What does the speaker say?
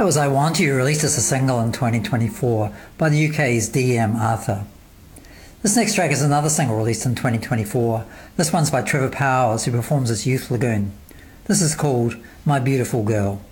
That was I Want You, released as a single in 2024 by the UK's DM Arthur. This next track is another single released in 2024. This one's by Trevor Powers, who performs as Youth Lagoon. This is called My Beautiful Girl.